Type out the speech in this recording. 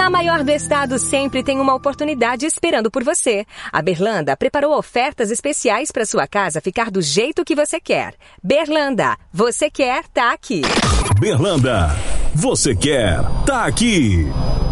A maior do estado sempre tem uma oportunidade esperando por você. A Berlanda preparou ofertas especiais para sua casa ficar do jeito que você quer. Berlanda, você quer, tá aqui. Berlanda, você quer, tá aqui.